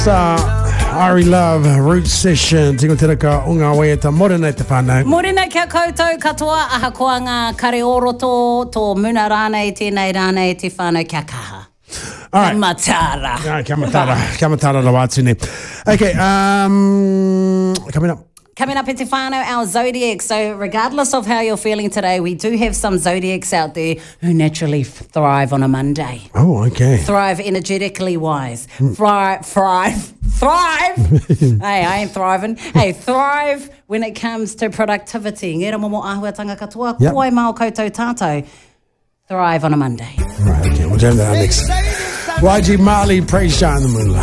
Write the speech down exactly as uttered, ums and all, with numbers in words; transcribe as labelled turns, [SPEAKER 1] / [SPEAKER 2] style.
[SPEAKER 1] Uh, Ari Love, Root Session, Tingo Te Raka, o ngā waiata, morena te whānau.
[SPEAKER 2] Morena kia koutou katoa, aha koa ngā kare oroto, tō muna rānei, tēnei rānei, te whānau kia kaha.
[SPEAKER 1] All right.
[SPEAKER 2] Kia matara.
[SPEAKER 1] Yeah, kia matara, kia matara na wātune. Okay, um, coming up.
[SPEAKER 2] Coming up in Te Whānau, our zodiac. So regardless of how you're feeling today, we do have some zodiacs out there who naturally thrive on a Monday.
[SPEAKER 1] Oh, okay.
[SPEAKER 2] Thrive energetically wise. Thrive, thrive, thrive. Hey, I ain't thriving. Hey, thrive when it comes to productivity. Ngera momo āhuatanga katoa,
[SPEAKER 1] Yep.
[SPEAKER 2] koe mao koutou tātou. Thrive on a Monday.
[SPEAKER 1] Right, okay, we'll jam that out next. Y G Marley, Praise Shine in the Moonlight.